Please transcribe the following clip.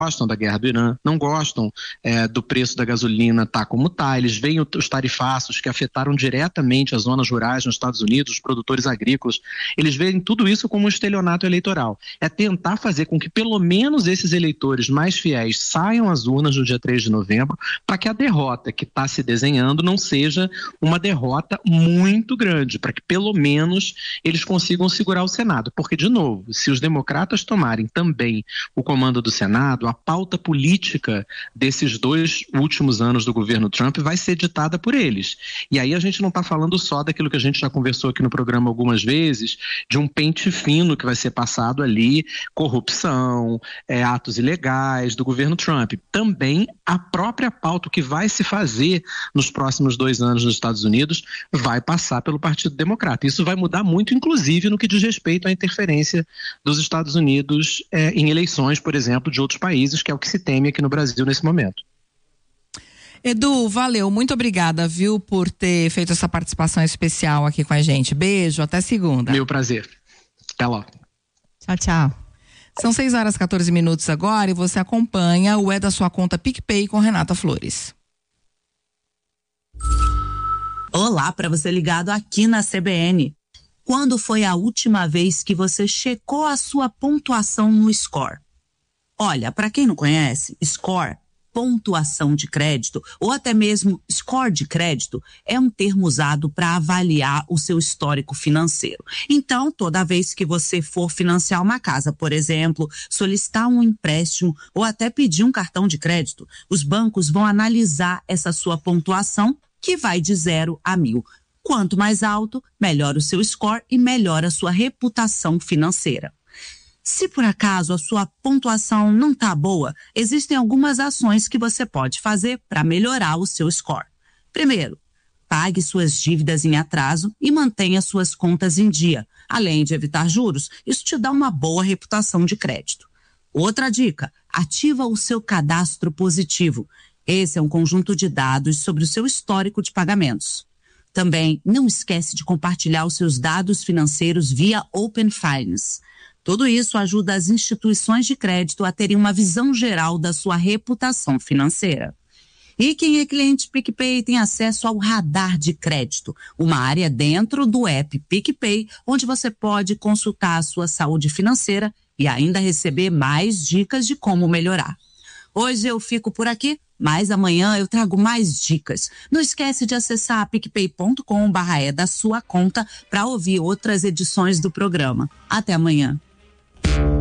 gostam da guerra do Irã, não gostam do preço da gasolina tá como tá, eles veem os tarifaços que afetaram diretamente as zonas rurais nos Estados Unidos, os produtores agrícolas, eles veem tudo isso como um estelionato eleitoral. É tentar fazer com que pelo menos esses eleitores mais fiéis saiam às urnas no dia 3 de novembro, para que a derrota que está se desenhando não seja uma derrota muito grande, para que pelo menos eles consigam segurar o Senado. Porque, de novo, se os democratas tomarem também o comando do Senado, a pauta política desses 2 últimos anos do governo Trump vai ser ditada por eles. E aí a gente não está falando só daquilo que a gente já conversou aqui no programa algumas vezes, de um pente fino que vai ser passado ali, corrupção, atos ilegais do governo Trump. Também a própria pauta que vai se fazer nos próximos 2 anos nos Estados Unidos vai passar pelo Partido Democrata. Isso vai mudar muito, inclusive, no que diz respeito à interferência dos Estados Unidos em eleições, por exemplo, de outros países, que é o que se teme aqui no Brasil nesse momento. Edu, valeu, muito obrigada, viu, por ter feito essa participação especial aqui com a gente. Beijo, até segunda. Meu prazer. Até lá. Tchau, tchau. São 6h14 agora e você acompanha o É da Sua Conta PicPay com Renata Flores. Olá, para você ligado aqui na CBN. Quando foi a última vez que você checou a sua pontuação no Score? Olha, para quem não conhece, Score, pontuação de crédito ou até mesmo score de crédito é um termo usado para avaliar o seu histórico financeiro. Então, toda vez que você for financiar uma casa, por exemplo, solicitar um empréstimo ou até pedir um cartão de crédito, os bancos vão analisar essa sua pontuação, que vai de 0 a 1000. Quanto mais alto, melhor o seu score e melhor a sua reputação financeira. Se por acaso a sua pontuação não está boa, existem algumas ações que você pode fazer para melhorar o seu score. Primeiro, pague suas dívidas em atraso e mantenha suas contas em dia. Além de evitar juros, isso te dá uma boa reputação de crédito. Outra dica, ativa o seu cadastro positivo. Esse é um conjunto de dados sobre o seu histórico de pagamentos. Também não esquece de compartilhar os seus dados financeiros via Open Finance. Tudo isso ajuda as instituições de crédito a terem uma visão geral da sua reputação financeira. E quem é cliente PicPay tem acesso ao Radar de Crédito, uma área dentro do app PicPay, onde você pode consultar a sua saúde financeira e ainda receber mais dicas de como melhorar. Hoje eu fico por aqui, mas amanhã eu trago mais dicas. Não esquece de acessar picpay.com/é da sua conta para ouvir outras edições do programa. Até amanhã.